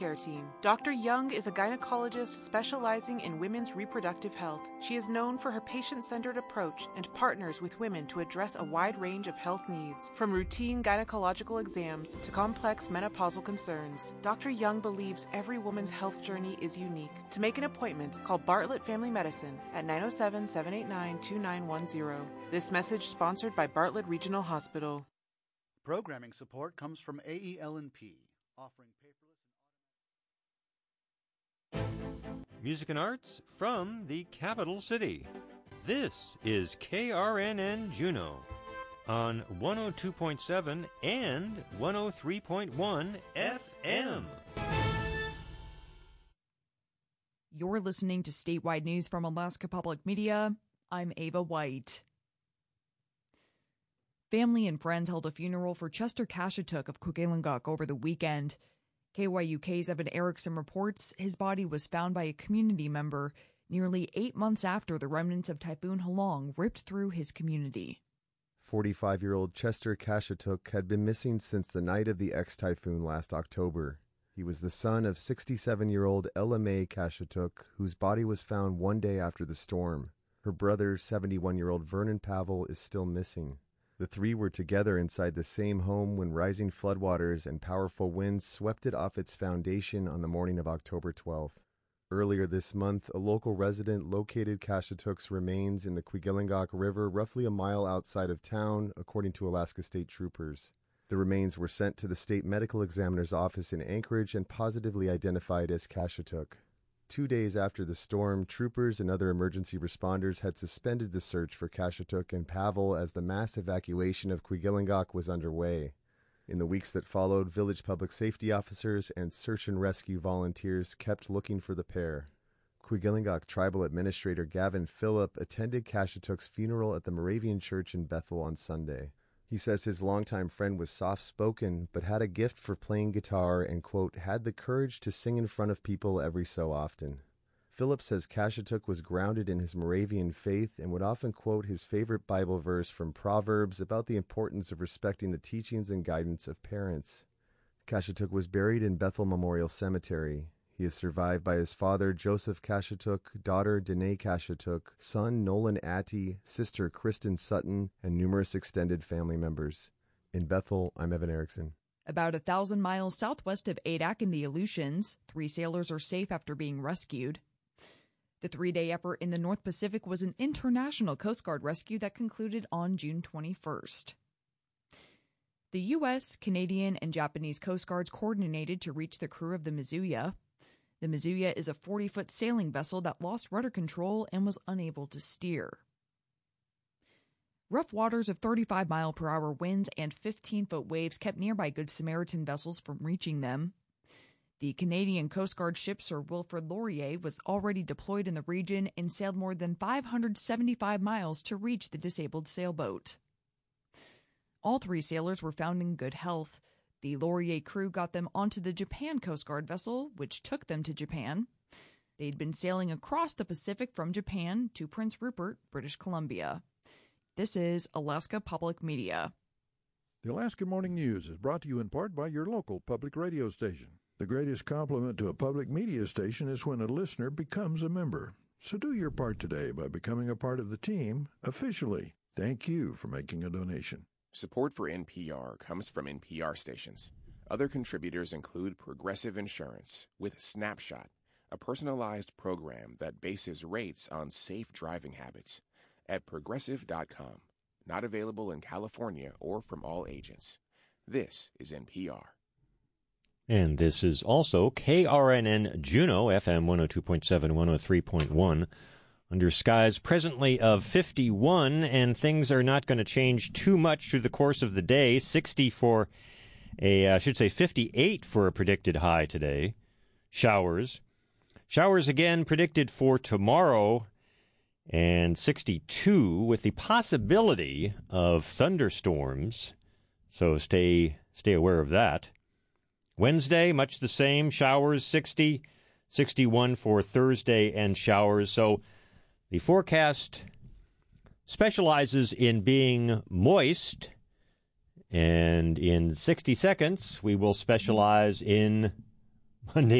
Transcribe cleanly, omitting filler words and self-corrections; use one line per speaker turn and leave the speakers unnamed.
care team. Dr. Young is a gynecologist specializing in women's reproductive health. She is known for her patient-centered approach and partners with women to address a wide range of health needs, from routine gynecological exams to complex menopausal concerns. Dr. Young believes every woman's health journey is unique. To make an appointment, call Bartlett Family Medicine at 907-789-2910. This message sponsored by Bartlett Regional Hospital.
Programming support comes from AEL&P, offering paperless...
Music and arts from the capital city. This is KRNN Juneau on 102.7 and 103.1 FM.
You're listening to statewide news from Alaska Public Media. I'm Ava White. Family and friends held a funeral for Chester Kashetuk of Kwigillinguk over the weekend. KYUK's Evan Erickson reports his body was found by a community member nearly 8 months after the remnants of Typhoon Halong ripped through his community.
45-year-old Chester Kashetuk had been missing since the night of the ex-typhoon last October. He was the son of 67-year-old Ella Mae Kashetuk, whose body was found one day after the storm. Her brother, 71-year-old Vernon Pavel, is still missing. The three were together inside the same home when rising floodwaters and powerful winds swept it off its foundation on the morning of October 12th. Earlier this month, a local resident located Kashetuk's remains in the Kwigillinguk River roughly a mile outside of town, according to Alaska State Troopers. The remains were sent to the state medical examiner's office in Anchorage and positively identified as Kashetuk. 2 days after the storm, troopers and other emergency responders had suspended the search for Kashetuk and Pavel as the mass evacuation of Kwigillinguk was underway. In the weeks that followed, village public safety officers and search and rescue volunteers kept looking for the pair. Kwigillinguk Tribal Administrator Gavin Phillip attended Kashetuk's funeral at the Moravian Church in Bethel on Sunday. He says his longtime friend was soft-spoken, but had a gift for playing guitar and, quote, had the courage to sing in front of people every so often. Philip says Kashetuk was grounded in his Moravian faith and would often quote his favorite Bible verse from Proverbs about the importance of respecting the teachings and guidance of parents. Kashetuk was buried in Bethel Memorial Cemetery. He is survived by his father, Joseph Kashetuk, daughter, Danae Kashetuk, son, Nolan Atty, sister, Kristen Sutton, and numerous extended family members. In Bethel, I'm Evan Erickson.
About 1,000 miles southwest of Adak in the Aleutians, 3 sailors are safe after being rescued. The 3-day effort in the North Pacific was an international Coast Guard rescue that concluded on June 21st. The U.S., Canadian, and Japanese Coast Guards coordinated to reach the crew of the Mizuya. The Mizuya is a 40-foot sailing vessel that lost rudder control and was unable to steer. Rough waters of 35-mile-per-hour winds and 15-foot waves kept nearby Good Samaritan vessels from reaching them. The Canadian Coast Guard ship Sir Wilfrid Laurier was already deployed in the region and sailed more than 575 miles to reach the disabled sailboat. All 3 sailors were found in good health. The Laurier crew got them onto the Japan Coast Guard vessel, which took them to Japan. They'd been sailing across the Pacific from Japan to Prince Rupert, British Columbia. This is Alaska Public Media.
The Alaska Morning News is brought to you in part by your local public radio station. The greatest compliment to a public media station is when a listener becomes a member. So do your part today by becoming a part of the team officially. Thank you for making a donation.
Support for NPR comes from NPR stations. Other contributors include Progressive Insurance with Snapshot, a personalized program that bases rates on safe driving habits, at Progressive.com. Not available in California or from all agents. This is NPR.
And this is also KRNN Juneau, FM 102.7, 103.1. Under skies presently of 51, and things are not going to change too much through the course of the day. 60 for I should say 58 for a predicted high today. Showers. Showers again predicted for tomorrow, and 62 with the possibility of thunderstorms. So stay aware of that. Wednesday, much the same. Showers 60, 61 for Thursday, and showers. So the forecast specializes in being moist, and in 60 seconds, we will specialize in Monday